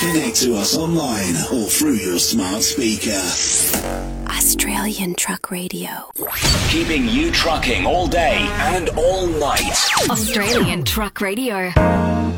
Connect to us online or through your smart speaker. Australian Truck Radio. Keeping you trucking all day and all night. Australian Truck Radio.